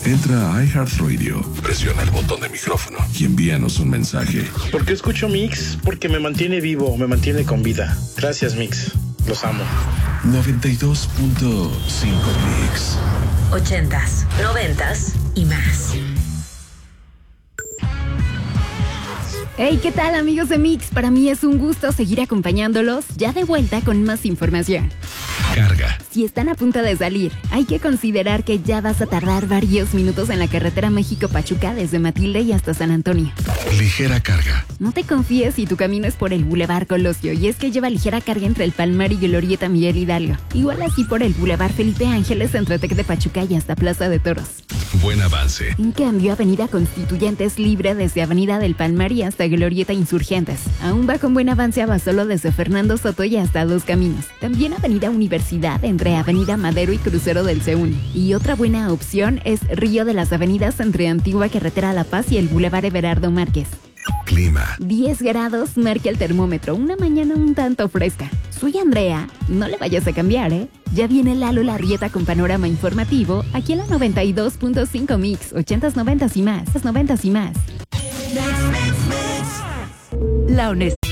Entra a iHeartRadio, presiona el botón de micrófono y envíanos un mensaje. ¿Por qué escucho Mix? Porque me mantiene vivo, me mantiene con vida. Gracias, Mix. Los amo. 92.5 Mix. 80s, 90s y más. Hey, ¿qué tal, amigos de Mix? Para mí es un gusto seguir acompañándolos, ya de vuelta con más información. Carga. Si están a punto de salir, hay que considerar que ya vas a tardar varios minutos en la carretera México-Pachuca desde Matilde y hasta San Antonio. Ligera carga. No te confíes si tu camino es por el Boulevard Colosio, y es que lleva ligera carga entre el Palmar y Glorieta Miguel Hidalgo. Igual así por el Boulevard Felipe Ángeles entre Tec de Pachuca y hasta Plaza de Toros. Buen avance. En cambio, Avenida Constituyentes libre desde Avenida del Palmar y hasta Glorieta Insurgentes. Aún va con buen avance a Basolo desde Fernando Soto y hasta Dos Caminos. También Avenida Universidad entre Avenida Madero y Crucero del C1. Y otra buena opción es Río de las Avenidas entre Antigua Carretera La Paz y el Boulevard Everardo Márquez. Clima. 10 grados marca el termómetro, una mañana un tanto fresca. Soy Andrea, no le vayas a cambiar, ¿eh? Ya viene Lalo Larrieta con panorama informativo, aquí en la 92.5 Mix, 80s, 90s y más, 90s y más. La honestidad.